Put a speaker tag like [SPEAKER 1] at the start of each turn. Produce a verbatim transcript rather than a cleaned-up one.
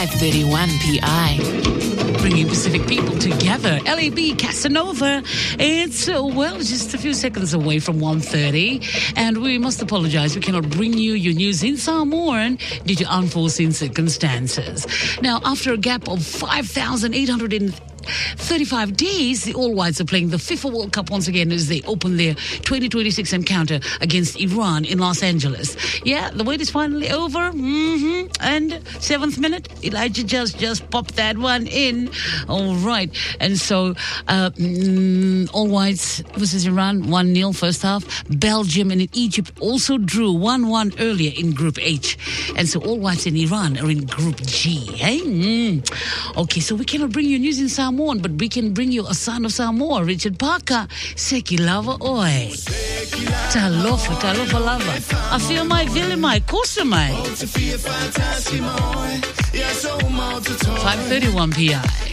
[SPEAKER 1] five thirty-one P I. Bringing Pacific people together. L A B Casanova. It's, uh, well, just a few seconds away from one thirty. And we must apologize. We cannot bring you your news in Samoan due to unforeseen circumstances. Now, after a gap of five thousand eight hundred thirty-five days, the All Whites are playing the FIFA World Cup once again as they open their twenty twenty-six encounter against Iran in Los Angeles. Yeah, the wait is finally over. Mm-hmm. And seventh minute, Elijah just just popped that one in. All right. And so, uh, mm, All Whites versus Iran, one nil first half. Belgium and Egypt also drew one one earlier in Group H. And so All Whites and Iran are in Group G. Eh? Mm. Okay, so we cannot bring you news in Samoa, but we can bring you a son of Samoa, Richard Parker. Seki lava oi. Talofa, talofa lava. I feel my vili mai, kosa mai. five thirty-one P I.